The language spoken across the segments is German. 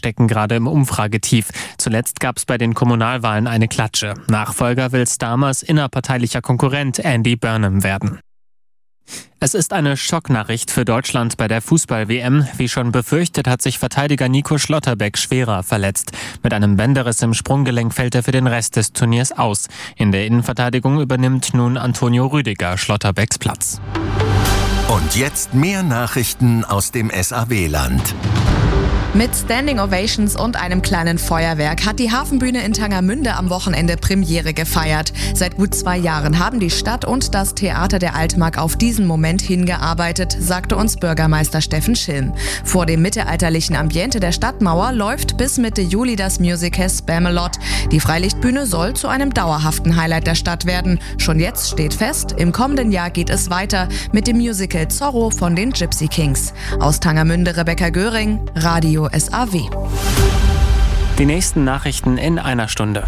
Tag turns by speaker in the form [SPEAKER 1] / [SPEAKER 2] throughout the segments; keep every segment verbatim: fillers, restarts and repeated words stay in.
[SPEAKER 1] stecken gerade im Umfragetief. Zuletzt gab es bei den Kommunalwahlen eine Klatsche. Nachfolger will Starmers innerparteilicher Konkurrent Andy Burnham werden. Es ist eine Schocknachricht für Deutschland bei der Fußball-W M. Wie schon befürchtet, hat sich Verteidiger Nico Schlotterbeck schwerer verletzt. Mit einem Bänderriss im Sprunggelenk fällt er für den Rest des Turniers aus. In der Innenverteidigung übernimmt nun Antonio Rüdiger Schlotterbecks Platz.
[SPEAKER 2] Und jetzt mehr Nachrichten aus dem S A W-Land.
[SPEAKER 3] Mit Standing Ovations und einem kleinen Feuerwerk hat die Hafenbühne in Tangermünde am Wochenende Premiere gefeiert. Seit gut zwei Jahren haben die Stadt und das Theater der Altmark auf diesen Moment hingearbeitet, sagte uns Bürgermeister Steffen Schilm. Vor dem mittelalterlichen Ambiente der Stadtmauer läuft bis Mitte Juli das Musical Spamalot. Die Freilichtbühne soll zu einem dauerhaften Highlight der Stadt werden. Schon jetzt steht fest, im kommenden Jahr geht es weiter mit dem Musical Zorro von den Gypsy Kings. Aus Tangermünde Rebecca Göring, Radio S A W.
[SPEAKER 1] Die nächsten Nachrichten in einer Stunde.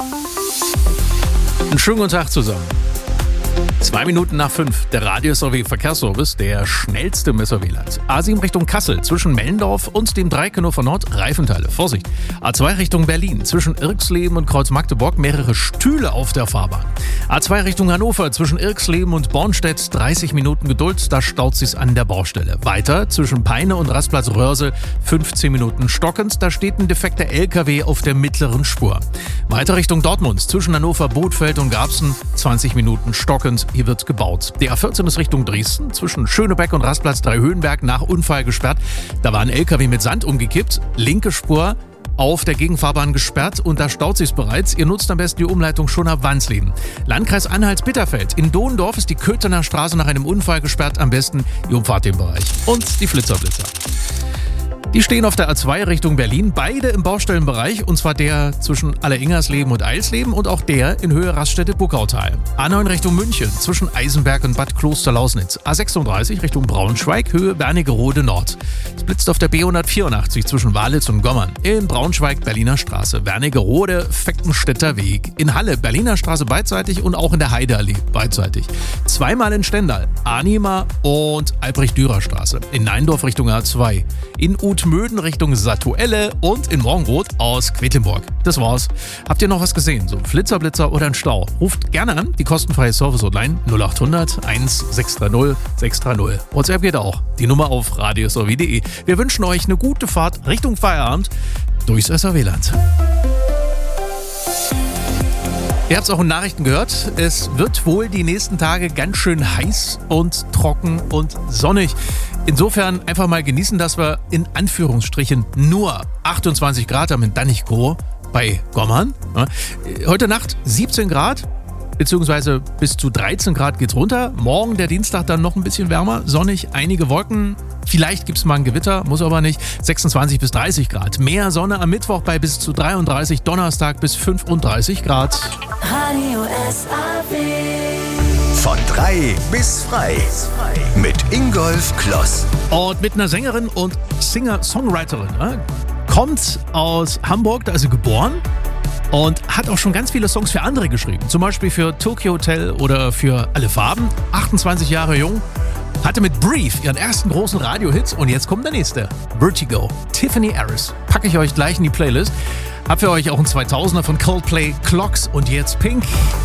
[SPEAKER 4] Einen schönen guten Tag zusammen. Zwei Minuten nach fünf, der Radio S A W Verkehrsservice, der schnellste im S A W-Land. A sieben Richtung Kassel, zwischen Mellendorf und dem Dreieck-Hannover Nord, Reifenteile. Vorsicht. A zwei Richtung Berlin, zwischen Irxleben und Kreuz-Magdeburg, mehrere Stühle auf der Fahrbahn. A zwei Richtung Hannover, zwischen Irxleben und Bornstedt, dreißig Minuten Geduld, da staut sich's an der Baustelle. Weiter, zwischen Peine und Rastplatz Röhrse, fünfzehn Minuten stockend, da steht ein defekter L K W auf der mittleren Spur. Weiter Richtung Dortmund, zwischen Hannover, Bothfeld und Garbsen, zwanzig Minuten stockend. Hier wird gebaut. Die A vierzehn ist Richtung Dresden, zwischen Schönebeck und Rastplatz Dreihöhenberg nach Unfall gesperrt. Da war ein L K W mit Sand umgekippt, linke Spur auf der Gegenfahrbahn gesperrt und da staut sich's bereits. Ihr nutzt am besten die Umleitung schon ab Wansleben. Landkreis Anhalt-Bitterfeld. In Dohndorf ist die Köthener Straße nach einem Unfall gesperrt. Am besten die Umfahrt den Bereich. Und die Flitzerblitzer. Die stehen auf der A zwei Richtung Berlin, beide im Baustellenbereich, und zwar der zwischen Alleringersleben und Eilsleben und auch der in Höhe Raststätte-Buckautal. A neun Richtung München, zwischen Eisenberg und Bad Kloster-Lausnitz. A sechsunddreißig Richtung Braunschweig, Höhe Wernigerode Nord. Es blitzt auf der B hundertvierundachtzig zwischen Walitz und Gommern. In Braunschweig Berliner Straße, Wernigerode, Feckenstädter Weg. In Halle Berliner Straße beidseitig und auch in der Heideallee beidseitig. Zweimal in Stendal, Arnima und Albrecht-Dürer Straße. In Neindorf Richtung A zwei. In Utmöden Richtung Satuelle und in Morgenroth aus Quedlinburg. Das war's. Habt ihr noch was gesehen? So ein Flitzerblitzer oder ein Stau? Ruft gerne an, die kostenfreie Service-Hotline null acht hundert eins sechs drei null sechs drei null. WhatsApp geht auch. Die Nummer auf radio s a w punkt d e. Wir wünschen euch eine gute Fahrt Richtung Feierabend durchs S A W-Land. Ihr habt es auch in Nachrichten gehört, es wird wohl die nächsten Tage ganz schön heiß und trocken und sonnig. Insofern einfach mal genießen, dass wir in Anführungsstrichen nur achtundzwanzig Grad haben in Dannichkow bei Gommern. Heute Nacht siebzehn Grad, beziehungsweise bis zu dreizehn Grad geht's runter. Morgen, der Dienstag, dann noch ein bisschen wärmer, sonnig, einige Wolken. Vielleicht gibt es mal ein Gewitter, muss aber nicht. sechsundzwanzig bis dreißig Grad. Mehr Sonne am Mittwoch bei bis zu dreiunddreißig, Donnerstag bis fünfunddreißig Grad.
[SPEAKER 5] Radio S A W.
[SPEAKER 2] Von drei bis frei. Mit Ingolf Kloss.
[SPEAKER 4] Und mit einer Sängerin und Singer-Songwriterin. Ne? Kommt aus Hamburg, da ist sie geboren. Und hat auch schon ganz viele Songs für andere geschrieben. Zum Beispiel für Tokyo Hotel oder für Alle Farben. achtundzwanzig Jahre jung. Hatte mit Brief ihren ersten großen Radio-Hit. Und jetzt kommt der nächste. Vertigo. Tiffany Harris. Packe ich euch gleich in die Playlist. Hab für euch auch einen zweitausender von Coldplay, Clocks und jetzt Pink.